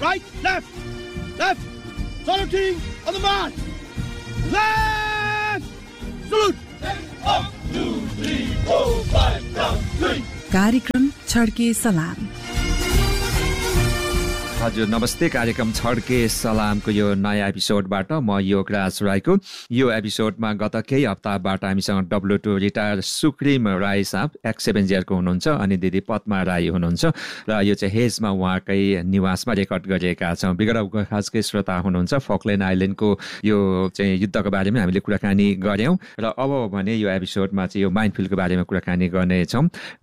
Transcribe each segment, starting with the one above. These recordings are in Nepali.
Right, left, left. Saluting on the march. Left. Salute. 1, 2, 3, 4, 5, down, 3. कार्यक्रम छड्के सलाम। हजुर नमस्ते। कार्यक्रम छड्के सलामको यो नयाँ एपिसोडबाट म योगराज राईको यो एपिसोडमा गत केही हप्ताबाट हामीसँग W2 रिटायर सुक्रिम राई साहब एक्स7जेयरको हुनुहुन्छ अनि दिदी पद्मा राई हुनुहुन्छ र यो चाहिँ हेजमा उहाँकै निवासमा रेकर्ड गरिएका छौँ। विगत खासकै श्रोता हुनुहुन्छ। फकल्यान्ड आइल्यान्डको यो चाहिँ युद्धको बारेमा हामीले कुराकानी गऱ्यौँ र अब भने यो एपिसोडमा चाहिँ यो माइन्डफिल्डको बारेमा कुराकानी गर्नेछौँ।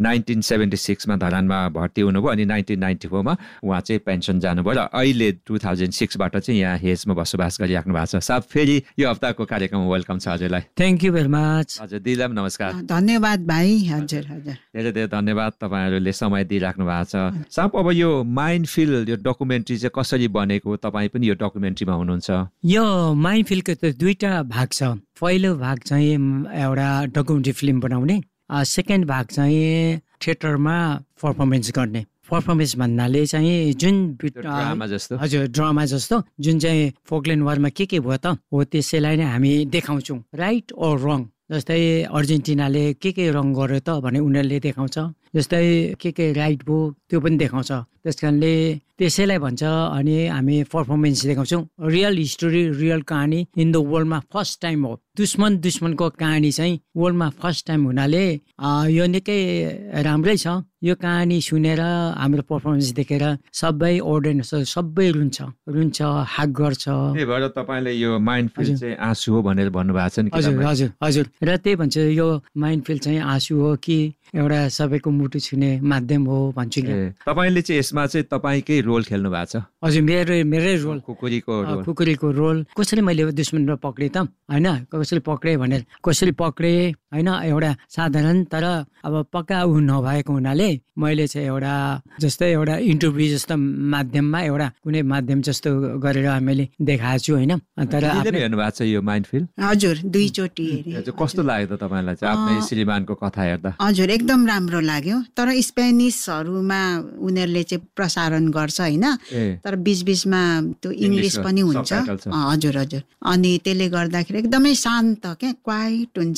1976मा धरानमा भर्ती हुनुभयो अनि 1994मा उहाँ चाहिँ पेन्सन जानुभयो र अहिले 2006बाट चाहिँ यहाँ हेजमा बसोबास गरिराख्नु भएको छ। साहब फेरि यो हप्ताको कार्यक्रममा वेलकम छ हजुरलाई। Thank you very much. हजुर दिदीलाई पनि नमस्कार। धन्यवाद भाइ। हजुर हजुर धेरै धेरै धन्यवाद तपाईँहरूले समय दिइराख्नु भएको छ। साहब अब यो माइन्डफिल्ड यो डकुमेन्ट्री चाहिँ कसरी बनेको, तपाईँ पनि यो डकुमेन्ट्रीमा हुनुहुन्छ। यो माइन्डफिल्डको त दुईटा भाग छ। पहिलो भाग चाहिँ एउटा डकुमेन्ट्री फिल्म बनाउने, सेकेन्ड भाग चाहिँ थिएटरमा पर्फर्मेन्स गर्ने। पर्फर्मेन्स भन्नाले चाहिँ जुन ड्रामा जस्तो, हजुर ड्रामा जस्तो जुन चाहिँ फोकल्यान्ड वारमा के भयो त हो त्यसैलाई नै हामी देखाउँछौँ। राइट ओर रङ, जस्तै अर्जेन्टिनाले के रङ गर्यो त भने उनीहरूले देखाउँछ, जस्तै के राइट भयो त्यो पनि देखाउँछ। त्यस कारणले त्यसैलाई भन्छ अनि हामी पर्फर्मेन्स देखाउँछौँ। रियल हिस्टोरी, रियल कहानी इन द वर्ल्डमा फर्स्ट टाइम हो। दुश्मनको कहानी चाहिँ वर्ल्डमा फर्स्ट टाइम हुनाले यो निकै राम्रै छ। यो कहानी सुनेर हाम्रो पर्फर्मेन्स देखेर सबै ऑडियन्स सबै रुन्छ हाक गर्छ। त्यही भएर तपाईँले यो माइन्डफिल्ड चाहिँ आँसु हो भनेर भन्नुभएको छ नि। हजुर हजुर हजुर। र त्यही भन्छ यो माइन्डफिल्ड चाहिँ आँसु हो कि एउटा सबैको मुटु छुने माध्यम हो भन्छु कि। तपाईँले चाहिँ यसमा चाहिँ तपाईँकै रोल खेल्नु भएको छ। हजुर मेरै रोल, कुकुरीको रोल। कसरी मैले दुश्मन पक्रेँ त होइन, कसरी पक्रेँ भनेर कसरी पक्रेँ होइन, एउटा साधारण तर अब पक्का ऊ नभएको हुनाले मैले चाहिँ एउटा जस्तै एउटा इन्टरभ्यू जस्तो माध्यममा एउटा कुनै माध्यम जस्तो गरेर मैले देखाएको छु होइन। तर हेर्नु भएको छ यो माइन्डफिल्ड? हजुर दुईचोटि हेरेँ। कस्तो लाग्यो त तपाईँलाई चाहिँ आफ्नै श्रीमानको कथा हेर्दा? हजुर एकदम राम्रो लाग्यो। तर स्पेनिसहरूमा उनीहरूले चाहिँ प्रसारण गर्छ होइन, तर बिचबिचमा त्यो इङ्ग्लिस पनि हुन्छ। हजुर हजुर। अनि त्यसले गर्दाखेरि एकदमै शान्त क्या क्वाइट हुन्छ,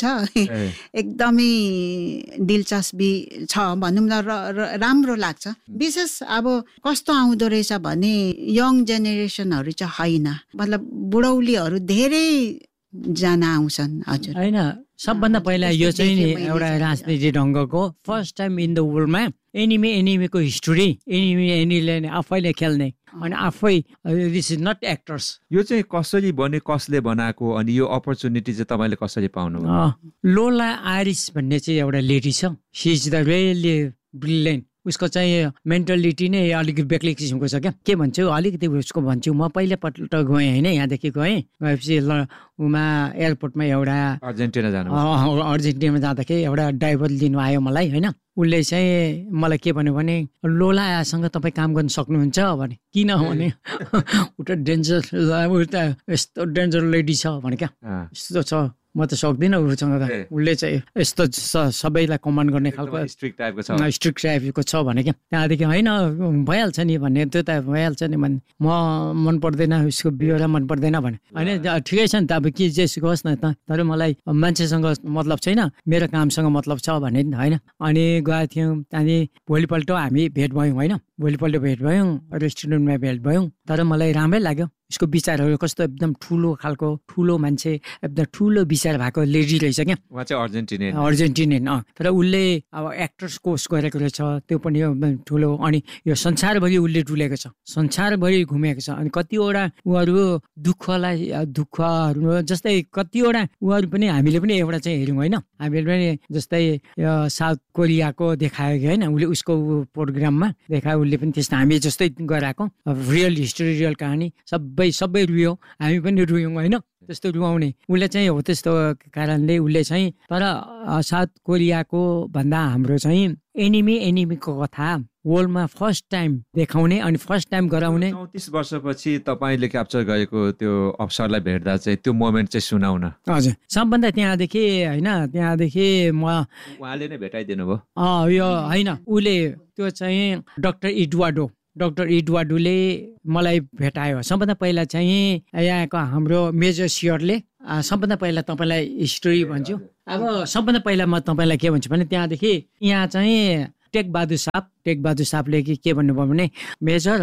एकदमै दिलचस्पी छ भनौँ न, राम्रो लाग्छ। विशेष अब कस्तो आउँदो रहेछ भने यङ जेनेरेसनहरू चाहिँ होइन, मतलब बुढौलीहरू धेरै जना आउँछन्। हजुर होइन, सबभन्दा पहिला यो चाहिँ नि एउटा राजनीति ढङ्गको फर्स्ट टाइम इन द वर्ल्डमा एनिमीको हिस्ट्री एनिमीले आफैले खेल्ने अनि आफै, दिस इज नट एक्टर्स। यो चाहिँ कसरी बन्यो, कसले बनाएको अनि यो अपर्च्युनिटी चाहिँ तपाईँले कसरी पाउनु? लोला आइरिस भन्ने चाहिँ एउटा लेडी छ। C is the really brilliant. उसको चाहिँ मेन्टालिटी नै अलिकति बेग्लै किसिमको छ क्या। के भन्छु अलिकति उसको भन्छु, म पहिलोपल्ट गएँ होइन, यहाँदेखि गएपछि उमा एयरपोर्टमा एउटा अर्जेन्टिनामा जाँदाखेरि एउटा ड्राइभर लिनु आयो मलाई होइन। उसले चाहिँ मलाई के भन्यो भने लोलासँग तपाईँ काम गर्न सक्नुहुन्छ भने। किन भने उता डेन्जर, उता यस्तो डेन्जर लेडी छ भने क्या। यस्तो छ म त सक्दिनँ उसँग त। उसले चाहिँ यस्तो सबैलाई कमान्ड गर्ने खालको स्ट्रिक्ट टाइपको छ भने क्या। त्यहाँदेखि होइन भइहाल्छ नि भन्ने, त्यो त भइहाल्छ नि भन्ने। म मन पर्दैन उसको बिहेरा मन पर्दैन भने होइन, ठिकै छ नि त अब के जेसुको होस् न त, तर मलाई मान्छेसँग मतलब छैन, मेरो कामसँग मतलब छ भने होइन। अनि गएको थियौँ, त्यहाँदेखि भोलिपल्ट हामी भेट भयौँ होइन, भोलिपल्ट भेट भयौँ, रेस्टुरेन्टमा भेट भयौँ। तर मलाई राम्रै लाग्यो उसको विचारहरू, कस्तो एकदम ठुलो खालको, ठुलो मान्छे, एकदम ठुलो विचार भएको लेडी रहेछ क्या। उहाँ चाहिँ अर्जेन्टिनियन। तर उसले अब एक्टर्स कोर्स गरेको रहेछ, त्यो पनि ठुलो। अनि यो संसारभरि उसले डुलेको छ, संसारभरि घुमेको छ। अनि कतिवटा उहाँहरू दुःखहरू जस्तै कतिवटा उहाँहरू पनि हामीले पनि एउटा चाहिँ हेऱ्यौँ होइन। हामीले पनि जस्तै साउथ कोरियाको देखायो कि होइन, उसले उसको प्रोग्राममा देखायो, उसले पनि त्यस्तो हामी जस्तै गराएको रियल हिस्ट्री, रियल कहानी सबै रुयौँ, हामी पनि रुयौँ होइन। त्यस्तो रुवाउने उसले चाहिँ हो। त्यस्तो कारणले उसले चाहिँ, तर साउथ कोरियाको भन्दा हाम्रो चाहिँ एनिमीको कथा वर्ल्डमा फर्स्ट टाइम देखाउने अनि फर्स्ट टाइम गराउने। 34 वर्षपछि तपाईँले क्याप्चर गरेको त्यो अवसरलाई भेट्दा चाहिँ त्यो मोमेन्ट चाहिँ सुनाउन। हजुर, सबभन्दा त्यहाँदेखि होइन, त्यहाँदेखि उहाँले नै भेटाइदिनु भयो यो होइन, उसले त्यो चाहिँ डाक्टर एडुवार्डो डाक्टर इडवार्डोले मलाई भेटायो। सबभन्दा पहिला चाहिँ यहाँको हाम्रो मेजर सियरले सबभन्दा पहिला तपाईँलाई हिस्ट्री भन्छु। अब सबभन्दा पहिला म तपाईँलाई के भन्छु भने त्यहाँदेखि यहाँ चाहिँ टेकबहादुर साहबले के भन्नुभयो भने मेजर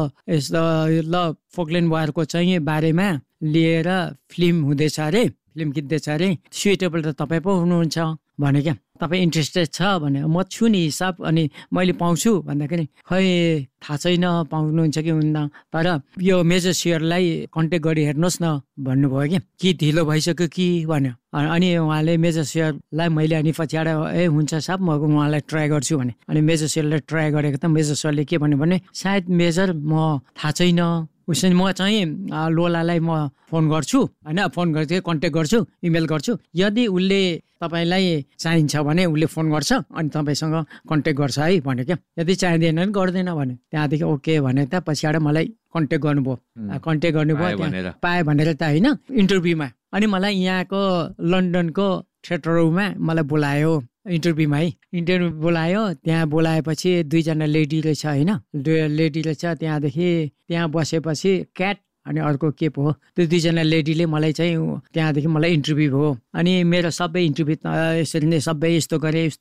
ल फोकल्यान्ड वारको चाहिँ बारेमा लिएर फिल्म हुँदैछ अरे, फिल्म किन्दैछ अरे, सुइटेबल त तपाईँ पो हुनुहुन्छ भने क्या, तपाईँ इन्ट्रेस्टेड छ भने म छु नि हिसाब, अनि मैले पाउँछु भन्दाखेरि खै थाहा छैन पाउनुहुन्छ कि हुन्न, तर यो मेजर सियरलाई कन्ट्याक्ट गरी हेर्नुहोस् न भन्नुभयो कि ढिलो भइसक्यो कि भन्यो। अनि उहाँले मेजर सियरलाई मैले अनि पछाडि हुन्छ साहब म उहाँलाई ट्राई गर्छु भने, अनि मेजर सियरलाई ट्राई गरेको त मेजर सियरले के भन्यो भने सायद मेजर म थाहा छैन, उसले म चाहिँ लोलालाई म फोन गर्छु होइन, फोन गर्छु कन्ट्याक्ट गर्छु, इमेल गर्छु, यदि उसले तपाईँलाई चाहिन्छ भने उसले फोन गर्छ अनि तपाईँसँग कन्ट्याक्ट गर्छ है भन्यो क्या, यदि चाहिँदैन भने गर्दैन भन्यो। त्यहाँदेखि ओके भने त पछाडि मलाई कन्ट्याक्ट गर्नुभयो, कन्ट्याक्ट गर्नुभयो पाएँ भनेर त होइन इन्टरभ्यूमा। अनि मलाई यहाँको लन्डनको थिएटर रुममा मलाई बोलायो इन्टरभ्यूमा है, इन्टरभ्यू बोलायो। त्यहाँ बोलाएपछि 2जना लेडी रहेछ होइन, लेडी रहेछ। त्यहाँदेखि त्यहाँ बसेपछि क्याट अनि अर्को के पो हो, त्यो 2जना लेडीले मलाई चाहिँ त्यहाँदेखि मलाई इन्टरभ्यू भयो। अनि मेरो सबै इन्टरभ्यू यसरी नै सबै यस्तो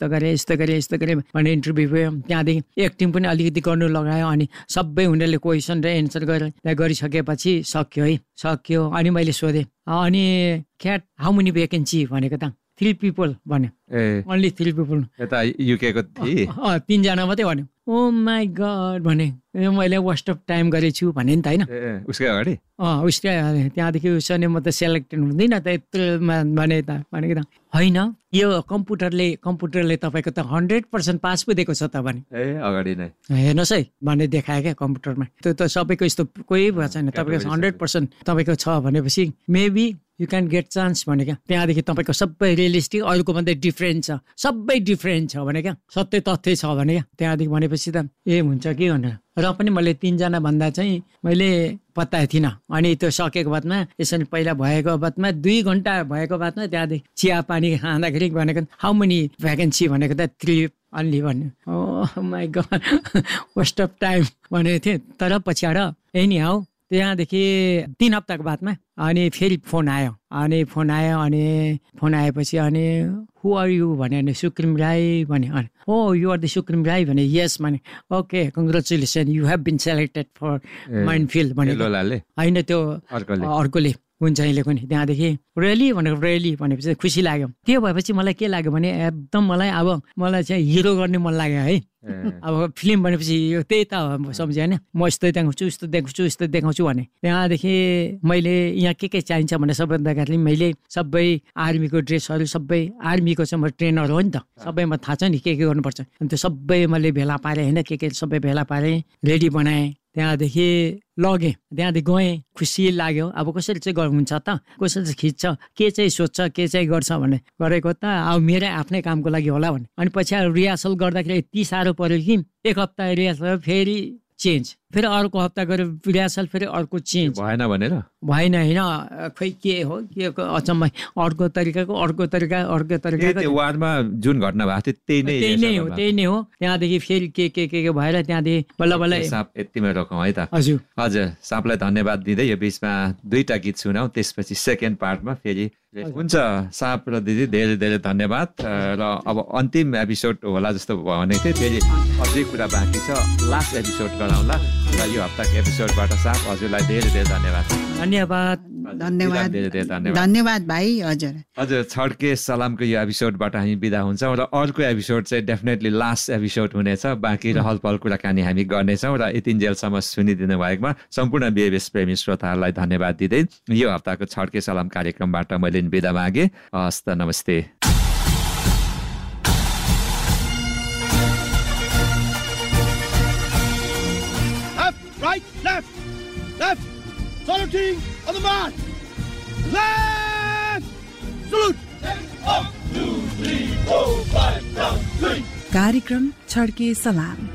गरेँ भन्ने इन्टरभ्यू भयो। त्यहाँदेखि एक्टिङ पनि अलिकति गर्नु लगायो। अनि सबै उनीहरूले क्वेसन र एन्सर गरिसकेपछि सक्यो। अनि मैले सोधेँ अनि क्याट हाउ मेनी भ्याकेन्सी भनेको त 3 पिपल भन्यो, ओन्ली 3 पिपल। यता युकेको 3जना मात्रै भन्यो। ओ माई गड भने मैले वेस्ट अफ टाइम गरेछु भने नि त होइन, उसकै अगाडि उसकै त्यहाँदेखि उसले म त सेलेक्टेड हुँदैन त यत्रोमा भनेको त होइन, यो कम्प्युटरले तपाईँको त 100% पास पो दिएको छ त भने अगाडि नै हेर्नुहोस् है भने देखायो क्या कम्प्युटरमा। त्यो त सबैको यस्तो कोही भएको छैन, तपाईँको 100% तपाईँको छ भनेपछि maybe you can get chance भने क्या। त्यहाँदेखि तपाईँको सबै रियलिस्टिक अरूको भन्दा डिफ्रेन्ट छ, सबै डिफ्रेन्ट छ भने क्या, सत्य तथ्य छ भने क्या। त्यहाँदेखि भनेपछि त हुन्छ कि भनेर र पनि मैले 3जना भन्दा चाहिँ मैले पत्ताएको थिइनँ। अनि त्यो सकेको बादमा यसरी पहिला भएको बादमा 2 घन्टा भएको बादमा त्यहाँदेखि चिया पानी खाँदाखेरि भनेको हाउ मेनी भ्याकेन्सी भनेको त 3 अन्ली भन्यो। ओ my God West of time भनेको थिएँ। तर पछाडि एनी हाउ त्यहाँदेखि 3 हप्ताको बादमा अनि फेरि फोन आयो अनि फोन आएपछि अनि हु आर यु भने सुक्रिम राई भने, ओ यु आर द सुक्रिम राई भने यस भने okay congratulation you have been selected for माइन्डफिल्ड भने होइन त्यो अर्कोले हुन्छ अहिले पनि। त्यहाँदेखि रेली भनेपछि खुसी लाग्यो। त्यो भएपछि मलाई के लाग्यो भने एकदम मलाई चाहिँ हिरो गर्ने मन लाग्यो है। अब फिल्म भनेपछि यो त्यही त सम्झे होइन, म यस्तो देखाउँछु भने। त्यहाँदेखि मैले यहाँ के चाहिन्छ भने सबैभन्दाखेरि मैले सबै आर्मीको ड्रेसहरू सबै आर्मीको चाहिँ म ट्रेनर हो नि त, सबैमा थाहा छ नि के गर्नुपर्छ। अनि त्यो सबै मैले भेला पारेँ होइन, के सबै भेला पारेँ, रेडी बनाएँ। त्यहाँदेखि लगेँ, त्यहाँदेखि गएँ, खुसी लाग्यो। अब कसरी चाहिँ हुन्छ त, कसरी चाहिँ खिच्छ, के चाहिँ सोध्छ, के चाहिँ गर्छ भने गरेको त अब मेरै आफ्नै कामको लागि होला भने। अनि पछि रिहर्सल गर्दाखेरि यति साह्रो पऱ्यो कि 1 हप्ता रिहर्सल फेरि चेन्ज, फेरि अर्को हप्ता गऱ्यो रिहर्सल, फेरि अर्को चेन्ज भएन भनेर भएन होइन, खै के हो के अचम्म अर्को तरिकाको वारमा जुन घटना भएको थियो त्यही नै हो। त्यहाँदेखि फेरि के भएर त्यहाँदेखि बल्ल साप यतिमै रोकौँ है त। हजुर सापलाई धन्यवाद दिँदै यो बिचमा 2टा गीत सुनाऊ, त्यसपछि सेकेन्ड पार्टमा फेरि हुन्छ। साप र दिदी धेरै धेरै धन्यवाद। र अब अन्तिम एपिसोड होला जस्तो भनेको थिएँ, फेरि अझै कुरा बाँकी छ, लास्ट एपिसोड गराउँला। र यो हप्ताको एपिसोडबाट साप हजुरलाई धेरै धेरै धन्यवाद। धन्यवाद भाइ। हजुर छड्के सलामको यो एपिसोडबाट हामी बिदा हुन्छौँ र अर्को एपिसोड चाहिँ डेफिनेटली लास्ट एपिसोड हुनेछ। बाँकी रहल पहल कुराकानी हामी गर्नेछौँ र यतिन्जेलसम्म सुनिदिनु भएकोमा सम्पूर्ण बिएबएस प्रेमी श्रोताहरूलाई धन्यवाद दिँदै यो हप्ताको छड्के सलाम कार्यक्रमबाट मैले बिदा मागेँ। हस्त नमस्ते। Left, saluting on the march. Left, salute. 1, 2, 3, 4, 5, down, 3. कार्यक्रम छड्के सलाम।